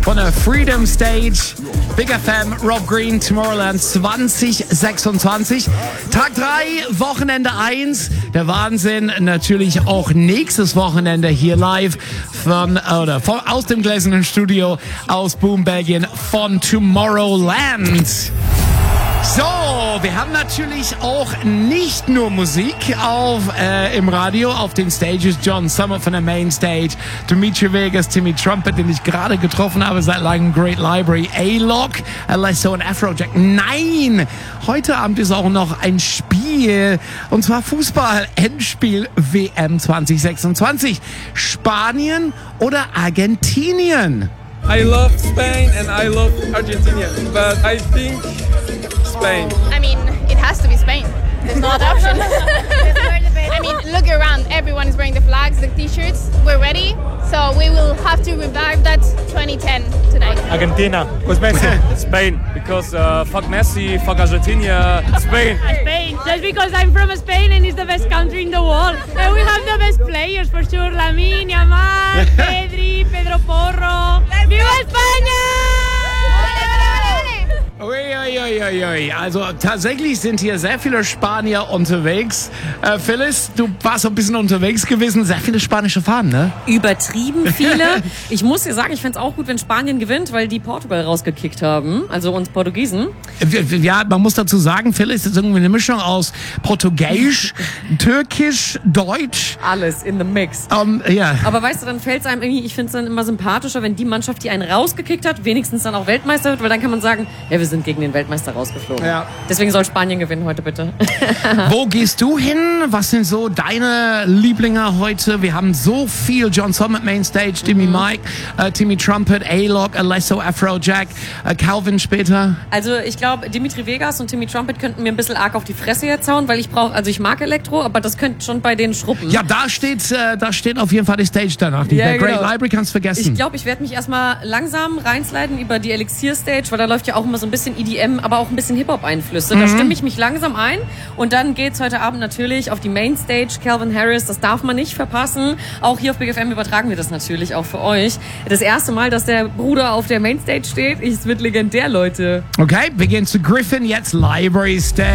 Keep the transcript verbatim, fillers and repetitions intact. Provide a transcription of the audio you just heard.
von der Freedom Stage. Big F M, Rob Green, Tomorrowland zwanzig sechsundzwanzig. Tag drei, Wochenende eins. Der Wahnsinn natürlich auch nächstes Wochenende hier live von, oder von, aus dem gläsernen Studio aus Boom, Belgien von Tomorrowland. So, wir haben natürlich auch nicht nur Musik auf äh, im Radio, auf den Stages. John Summit von der Main Stage, Dimitri Vegas, Timmy Trumpet, den ich gerade getroffen habe seit langem, Great Library, A-Lock, Alesso und Afrojack. Nein, heute Abend ist auch noch ein Spiel, und zwar Fußball, Endspiel W M zwanzig sechsundzwanzig. Spanien oder Argentinien? I love Spain and I love Argentina, but I think Spain. I mean, it has to be Spain. There's no other option. I mean, look around. Everyone is wearing the flags, the t-shirts. We're ready. So we will have to revive that twenty ten tonight. Argentina. Who's Messi? Spain. Because uh, fuck Messi, fuck Argentina. Spain. Spain. Just because I'm from Spain and it's the best country in the world. And we have the best players for sure. Lamine, Yamal, Pedri, Pedro Porro. ¡Viva España! Uiuiuiui. Also tatsächlich sind hier sehr viele Spanier unterwegs. Äh, Phyllis, du warst ein bisschen unterwegs gewesen. Sehr viele spanische Fahnen, ne? Übertrieben viele. Ich muss dir sagen, ich fände es auch gut, wenn Spanien gewinnt, weil die Portugal rausgekickt haben. Also uns Portugiesen. Ja, man muss dazu sagen, Phyllis ist irgendwie eine Mischung aus Portugiesisch, Türkisch, Deutsch. Alles in the mix. Um, ja. Aber weißt du, dann fällt es einem irgendwie, ich finde es dann immer sympathischer, wenn die Mannschaft, die einen rausgekickt hat, wenigstens dann auch Weltmeister wird, weil dann kann man sagen, ja, wir sind gegen den Weltmeister rausgeflogen. Ja. Deswegen soll Spanien gewinnen heute bitte. Wo gehst du hin? Was sind so deine Lieblinge heute? Wir haben so viel. John Summit Main Stage, Timmy Mike, äh, Timmy Trumpet, A-Lock, Alesso, Afrojack, äh, Calvin später. Also ich glaube, Dimitri Vegas und Timmy Trumpet könnten mir ein bisschen arg auf die Fresse jetzt hauen, weil ich brauche, also ich mag Elektro, aber das könnte schon bei denen schruppen. Ja, da steht, äh, da steht auf jeden Fall die Stage danach. Die ja, Great genau. Library kannst du vergessen. Ich glaube, ich werde mich erstmal langsam reinsliden über die Elixir Stage, weil da läuft ja auch immer so ein bisschen E D M, aber auch ein bisschen Hip-Hop-Einflüsse. Mhm. Da stimme ich mich langsam ein und dann geht's heute Abend natürlich auf die Main Stage, Calvin Harris, das darf man nicht verpassen. Auch hier auf Big F M übertragen wir das natürlich auch für euch. Das erste Mal, dass der Bruder auf der Main Stage steht, es wird legendär, Leute. Okay, wir gehen zu Griffin, jetzt Library Stage.